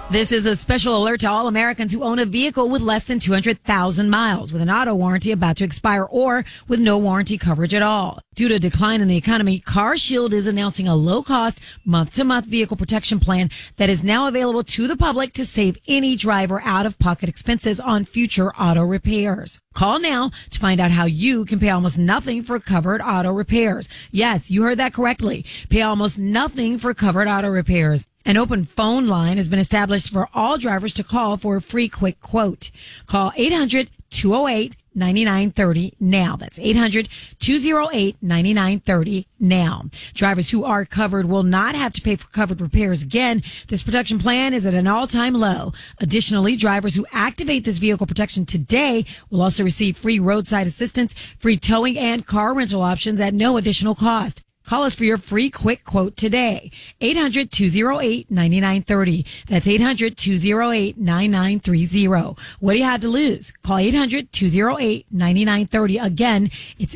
This is a special alert to all Americans who own a vehicle with less than 200,000 miles, with an auto warranty about to expire, or with no warranty coverage at all. Due to a decline in the economy, CarShield is announcing a low-cost, month-to-month vehicle protection plan that is now available to the public to save any driver out-of-pocket expenses on future auto repairs. Call now to find out how you can pay almost nothing for covered auto repairs. Yes, you heard that correctly. Pay almost nothing for covered auto repairs. An open phone line has been established for all drivers to call for a free quick quote. Call 800-208-9930 now. That's 800-208-9930 now. Drivers who are covered will not have to pay for covered repairs again. This protection plan is at an all-time low. Additionally, drivers who activate this vehicle protection today will also receive free roadside assistance, free towing, and car rental options at no additional cost. Call us for your free quick quote today. 800-208-9930. That's 800-208-9930. What do you have to lose? Call 800-208-9930. Again, it's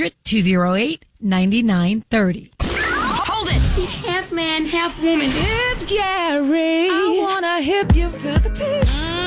800-208-9930. Hold it! He's half man, half woman. It's Gary. I wanna hip you to the T.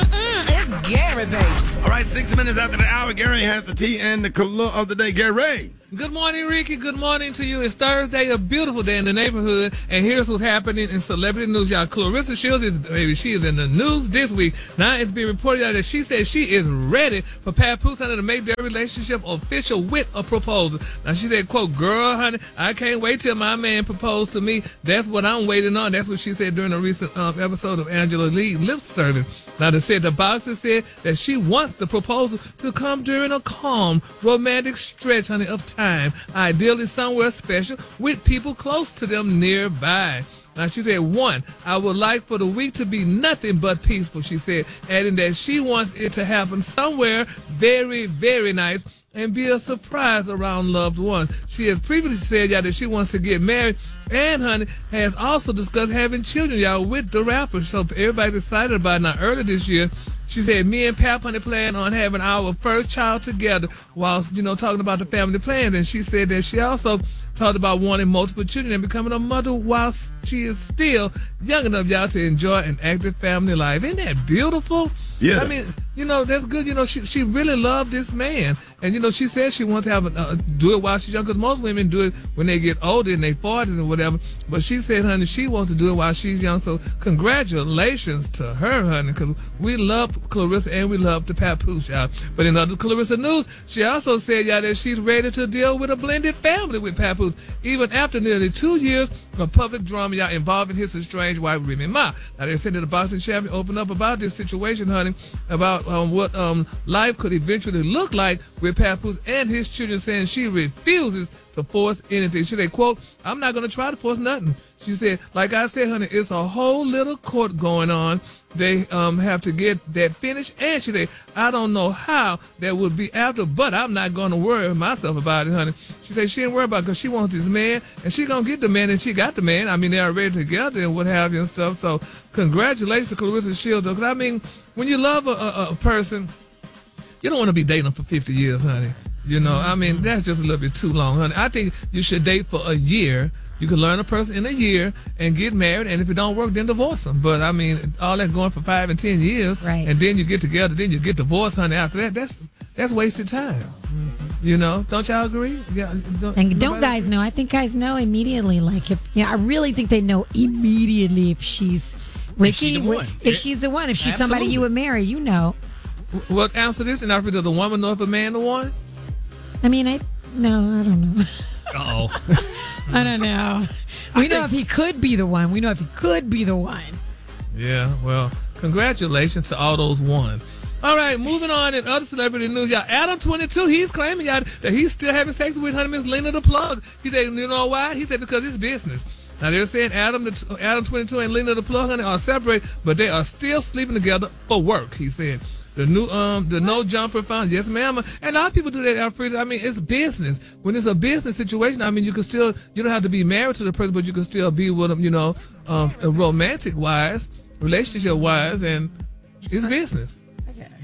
It's Gary, baby. All right, 6 minutes after the hour, Gary has the tea and the color of the day. Gary. Good morning, Ricky. Good morning to you. It's Thursday, a beautiful day in the neighborhood, and here's what's happening in celebrity news, y'all. Clarissa Shields she is in the news this week. Now it's being reported out that she says she is ready for Papoose Honey to make their relationship official with a proposal. Now she said, quote, "Girl, honey, I can't wait till my man proposed to me. That's what I'm waiting on." That's what she said during a recent episode of Angela Lee Lip Service. Now they said the boxer said that she wants the proposal to come during a calm, romantic stretch, honey, of time. Ideally somewhere special with people close to them nearby. Now, she said, one, I would like for the week to be nothing but peaceful, she said, adding that she wants it to happen somewhere very, very nice and be a surprise around loved ones. She has previously said, y'all, that she wants to get married, and, honey, has also discussed having children, y'all, with the rapper. So everybody's excited about it. Now, earlier this year, she said, me and Pap Honey plan on having our first child together whilst, talking about the family plans. And she said that she also talked about wanting multiple children and becoming a mother while she is still young enough, y'all, to enjoy an active family life. Isn't that beautiful? Yeah. I mean, that's good. She really loved this man. And, she said she wants to have do it while she's young, because most women do it when they get older in their 40s and whatever. But she said, honey, she wants to do it while she's young. So congratulations to her, honey, because we love Clarissa and we love the Papoose, y'all. But in other Clarissa news, she also said, y'all, that she's ready to deal with a blended family with Papoose, even after nearly 2 years of public drama, y'all, involving his estranged wife, Remy Ma. Now, they said that the boxing champion opened up about this situation, honey, about what life could eventually look like with Papoose and his children, saying she refuses to force anything. She said, quote, I'm not going to try to force nothing. She said, like I said, honey, it's a whole little court going on. They have to get that finished. And she said, I don't know how that would be after, but I'm not going to worry myself about it, honey. She said she ain't worried about it because she wants this man, and she going to get the man, and she got the man. I mean, they are ready together and what have you and stuff. So congratulations to Clarissa Shields. Because, I mean, when you love a person, you don't want to be dating them for 50 years, honey. I mean, that's just a little bit too long, honey. I think you should date for a year. You can learn a person in a year and get married, and if it don't work, then divorce them. But, I mean, all that going for 5 and 10 years, right, and then you get together, then you get divorced, honey, after that, that's wasted time. Mm-hmm. Don't y'all agree? Yeah. Don't guys know? I think guys know immediately. Like, I really think they know immediately if she's Ricky, if she's the one, if she's somebody you would marry, Well, answer this, and after, does a woman know if a man the one? I mean, I don't know. Uh-oh. I don't know. We know if he could be the one. Yeah, well, congratulations to all those one. All right, moving on in other celebrity news, y'all. Adam 22, he's claiming, y'all, that he's still having sex with honey Miss Lena the Plug. He said, you know why? He said because it's business. Now, they're saying Adam 22 and Lena the Plug, honey, are separated, but they are still sleeping together for work, he said. The new, the no jumper found, yes, ma'am. And a lot of people do that, Alfred. I mean, it's business. When it's a business situation, I mean, you don't have to be married to the person, but you can still be with them, romantic wise, relationship wise, and it's business. Okay.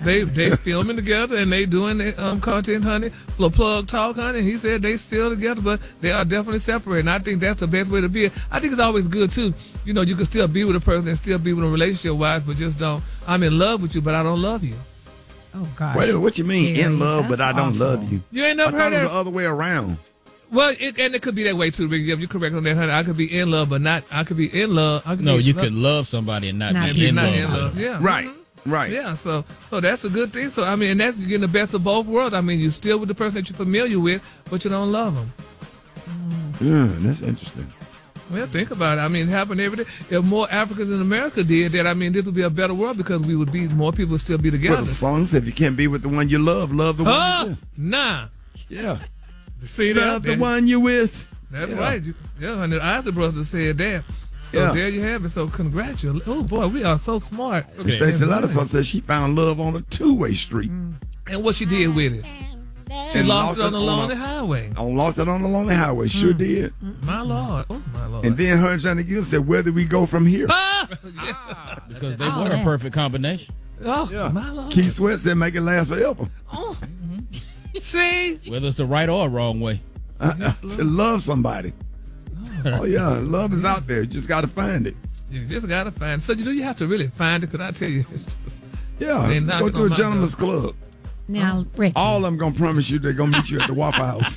They filming together and they doing their content, honey. Plug talk, honey. He said they still together, but they are definitely separated. And I think that's the best way to be. I think it's always good too. You know, you can still be with a person and still be with a relationship wise, but just don't. I'm in love with you, but I don't love you. Oh gosh. Wait, what you mean Gary, in love, but I don't awful. love you? You ain't never I thought heard it was that? the other way around. Well, and it could be that way too, Ricky. You're correct on that, honey. I could be in love, but not. I could be in love. You could love somebody and not be in love. Yeah. Right. Right. Yeah, so that's a good thing. So I mean, and that's getting the best of both worlds. I mean, you're still with the person that you're familiar with, but you don't love them. Yeah, that's interesting. Well, think about it. I mean, it happened every day. If more Africans in America did that, I mean, this would be a better world because we would be more people would still be Well, together. the song said, if you can't be with the one you love the one you're with. Nah. Yeah. See Love that? the one you're with. That's Yeah. right. And the Isaac brothers said that. So Yeah. there you have it. So congratulations. Oh boy, we are so smart. Stacey Lattiser said she found love on a two-way street. And what she did with it? She And lost it on the lonely highway. Lost it on the lonely highway. Sure did. My Lord. Oh, my Lord. And then her and Johnny Gill said, where do we go from here? Because they were a perfect combination. Oh, Yeah. my Lord. Keith Sweat said, make it last forever. Oh. See? Whether it's the right or wrong way. To love somebody. Oh, yeah. Love is out there. You just got to find it. You just got to find it. So you have to really find it because I tell you, it's just, Yeah. They Let's knock go it to on a my gentleman's club. Now, Ricky. All of them going to promise you they're going to meet you at the Waffle House.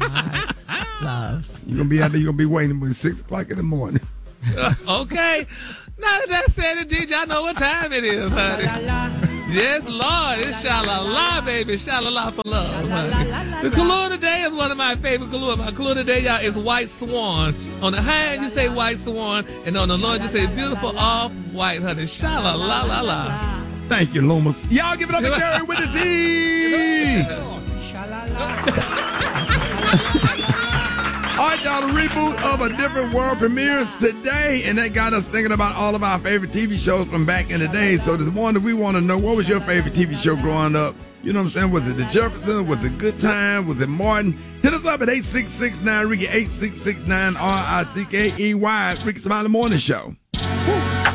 Love. You're going to be out there. You're going to be waiting until 6 o'clock in the morning. okay. Now that said it, did y'all know what time it is, honey? Yes, Lord. It's sha-la-la, baby. Sha-la-la for love, honey. The color today is one of my favorite colors. My color today, y'all, is White Swan. On the high end, you say White Swan. And on the low end, you say beautiful off-white, honey. Sha-la-la-la-la. Thank you, Lomas. Y'all give it up to Gary with the T. All right, y'all, the reboot of A Different World premieres today, and that got us thinking about all of our favorite TV shows from back in the day. So this morning, we want to know, what was your favorite TV show growing up? You know what I'm saying? Was it The Jeffersons? Was it Good Time? Was it Martin? Hit us up at 8669-RICKY, 8669-RICKEY, Ricky Smiley Morning Show.